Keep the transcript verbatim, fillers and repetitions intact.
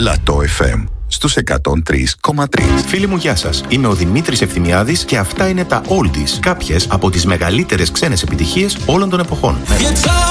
Πλατό εφ εμ στους εκατόν τρία κόμμα τρία. Φίλοι μου, γεια σας. Είμαι ο Δημήτρης Ευθυμιάδης και αυτά είναι τα Oldies, κάποιες από τις μεγαλύτερες ξένες επιτυχίες όλων των εποχών.